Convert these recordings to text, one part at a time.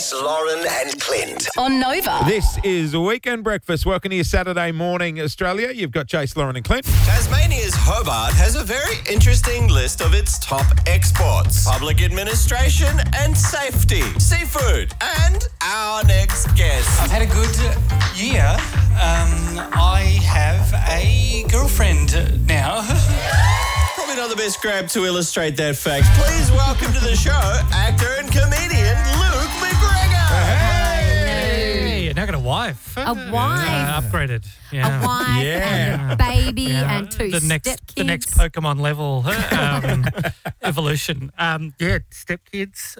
Jace, Lauren and Clint. On Nova. This is Weekend Breakfast. Welcome to your Saturday morning, Australia. You've got Jace, Lauren and Clint. Tasmania's Hobart has a very interesting list of its top exports. Public administration and safety, seafood, and our next guest. I've had a good year. I have a girlfriend now. Probably not the best grab to illustrate that fact. Please welcome to the show, actor and comedian Luke McGregor. Hey, now got a wife. A wife. Upgraded. Yeah. A wife and a baby and two the next stepkids. The next Pokemon level evolution. Stepkids.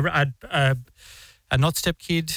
A not stepkid.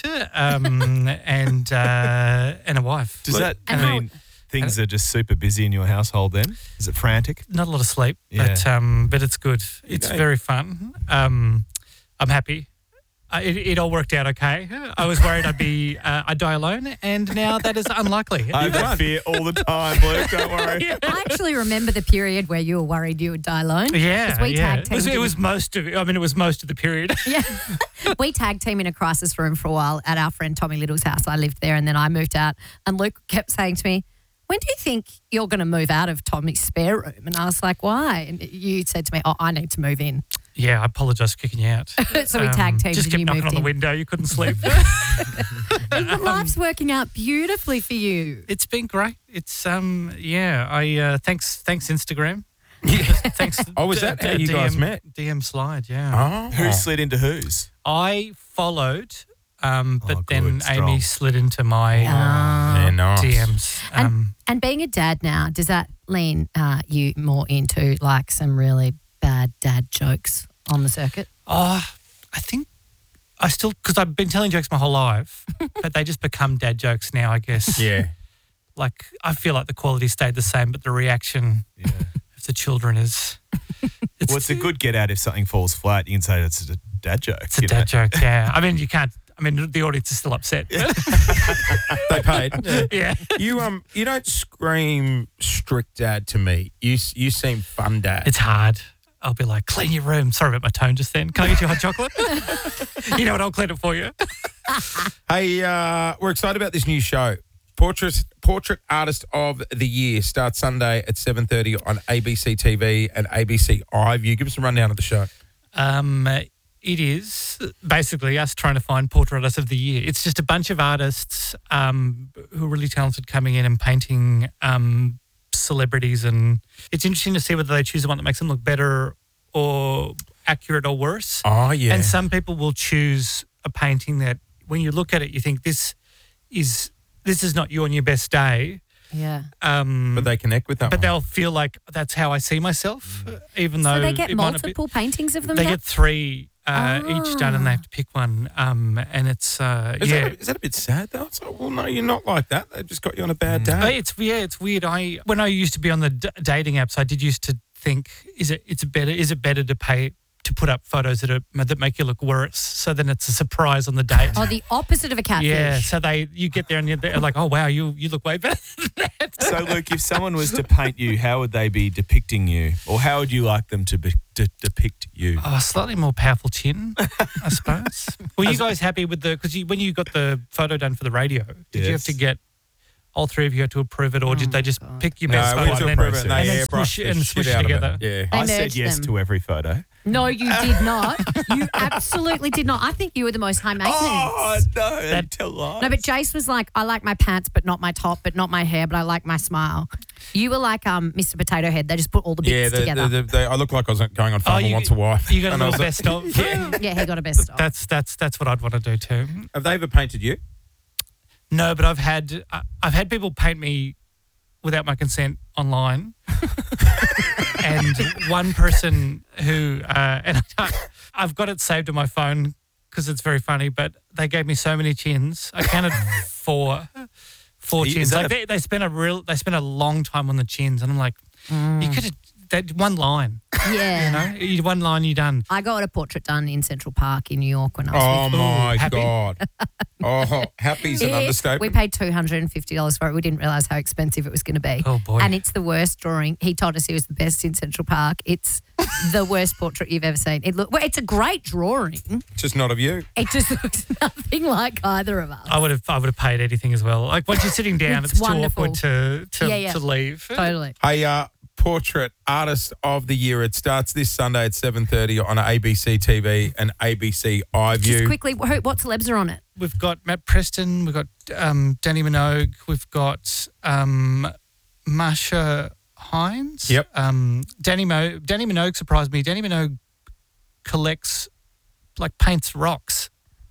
And a wife. Does that And mean things are just super busy in your household then? Is it frantic? Not a lot of sleep, Yeah. but it's good. It's very fun. I'm happy. It all worked out okay. I was worried I'd die alone, and now that is unlikely. I have that fear all the time, Luke. Don't worry. I actually remember the period where you were worried you would die alone. Yeah, 'Cause we tag teamed. it was most of the period. Yeah. We tag team in a crisis room for a while at our friend Tommy Little's house. I lived there and then I moved out. And Luke kept saying to me, when do you think you're going to move out of Tommy's spare room? And I was like, why? And you said to me, I need to move in. Yeah, I apologise for kicking you out. So we tag teamed just and kept you knocking moved on the in. window. You couldn't sleep. Life's working out beautifully for you. It's been great. It's thanks Instagram. Thanks. Oh, was that how you guys met? DM slide, yeah. Oh. Who slid into whose? I followed, but then good, strong. Amy slid into my Yeah, nice. DMs. And being a dad now, does that lean you more into like some really bad dad jokes on the circuit? I think I still, because I've been telling jokes my whole life, but they just become dad jokes now, I guess. Yeah. Like, I feel like the quality stayed the same, but the reaction of the children is... Well, it's a good get out if something falls flat. You can say it's a dad joke. It's a dad joke, yeah. I mean, you can't... I mean, the audience is still upset. They paid. Yeah. You don't scream strict dad to me. You seem fun dad. It's hard. I'll be like, clean your room. Sorry about my tone just then. Can I get you hot chocolate? You know what? I'll clean it for you. Hey, we're excited about this new show. Portrait Artist of the Year starts Sunday at 7:30 on ABC TV and ABC iView. Give us a rundown of the show. It is basically us trying to find Portrait Artist of the Year. It's just a bunch of artists who are really talented coming in and painting celebrities, and it's interesting to see whether they choose the one that makes them look better or accurate or worse. Oh, yeah. And some people will choose a painting that when you look at it, you think this is not you on your best day. Yeah. But they connect with that But one. they'll feel like that's how I see myself, even though So they get it might not be- multiple paintings of them They now? get 3 each done, and they have to pick one. And it's Is that a bit sad though? It's like, well, no, you're not like that. They've just got you on a bad day. It's weird. When I used to be on the dating apps, I did used to think, is it better to put up photos that make you look worse, so then it's a surprise on the date. Oh, the opposite of a catfish. Yeah, so you get there and they're like, oh wow, you look way better than that. So, Luke, if someone was to paint you, how would they be depicting you? Or how would you like them to depict you? Oh, a slightly more powerful chin, I suppose. Were you guys happy with because when you got the photo done for the radio, did you have to get all 3 of you had to approve it, or did they just pick your best we photo had to and approve it. then They smush airbrushed it the smush shit it out of together? Yeah. They I said merged yes them. to every photo. No, you did not. You absolutely did not. I think you were the most high maintenance. Oh, no, they tell lies. No, but Jace was like, I like my pants, but not my top, but not my hair, but I like my smile. You were like Mr. Potato Head. They just put all the bits together. I look like I was going on Farmer Wants a Wife. You got a And I little was best of. Yeah, he got a best of. That's what I'd want to do too. Have they ever painted you? No, but I've had people paint me without my consent online, and one person who and I've got it saved on my phone because it's very funny. But they gave me so many chins. I counted 4 chins. Like they spent a long time on the chins, and I'm like, you could have that one line. Yeah. One line, you're done. I got a portrait done in Central Park in New York when I was Oh, my happy? God. Oh, happy's an We understatement. paid $250 for it. We didn't realise how expensive it was going to be. Oh, boy. And it's the worst drawing. He told us he was the best in Central Park. It's the worst portrait you've ever seen. It's a great drawing. Just not of you. It just looks nothing like either of us. I would have paid anything as well. Like once you're sitting down, It's it's, wonderful. too awkward to leave. Totally. Hey, Portrait Artist of the Year. It starts this Sunday at 7:30 on ABC TV and ABC iView. Just quickly, what celebs are on it? We've got Matt Preston, we've got Danny Minogue, we've got Masha Hines. Yep. Danny Minogue surprised me. Danny Minogue collects, paints rocks.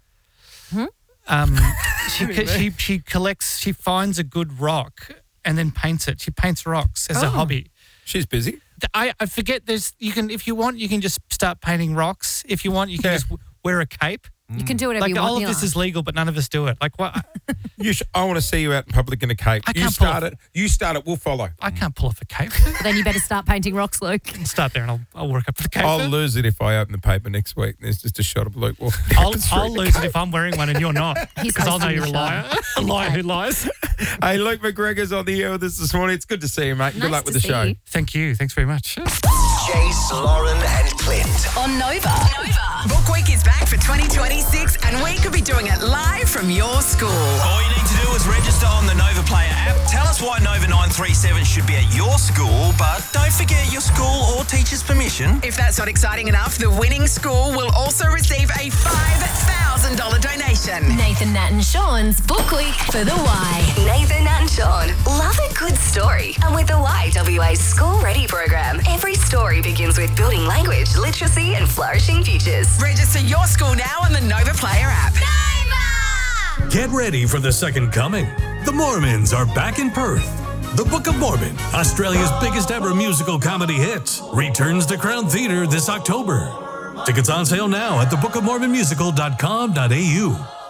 She collects. She finds a good rock and then paints it. She paints rocks as a hobby. She's busy. I forget. If you want, you can just start painting rocks. If you want, you can just wear a cape. You can do whatever you want. All of this is legal, but none of us do it. Like what? I want to see you out in public in a cape. I You can't start it. You start it. We'll follow. I can't pull off a cape. Then you better start painting rocks, Luke. Start there, and I'll work up to the cape. I'll lose it if I open the paper next week and there's just a shot of Luke walking. I'll lose it if I'm wearing one and you're not, He's because I'll know hosting you're a the liar. show. A liar who lies. Hey, Luke McGregor's on the air with us this morning. It's good to see you, mate. Good Nice luck with to the see show. you. Thank you. Thanks very much. Jace, Lauren, and Clint. On Nova. Book Week is back for 2026 and we could be doing it live from your school. All you need to do is register on the Nova Player app. Tell us why Nova 937 should be at your school, but don't forget your school or teacher's permission. If that's not exciting enough, the winning school will also receive a $5,000 donation. Nathan, Nat and Sean's Book Week for the Y. Nathan, Nat and Sean love a good story. And with the YWA School Ready program, every story begins with building language, literacy and flourishing futures. Register your school now on the Nova Player app. Get ready for the second coming. The Mormons are back in Perth. The Book of Mormon, Australia's biggest ever musical comedy hit, returns to Crown Theatre this October. Tickets on sale now at thebookofmormonmusical.com.au.